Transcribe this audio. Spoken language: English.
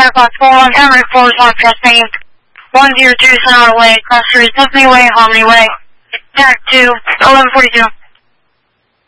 o'clock, 4-1, Cameron 4-1, pressing 102 Sonata Way, cross street, Symphony Way, Harmony Way, Tack 2, 1142.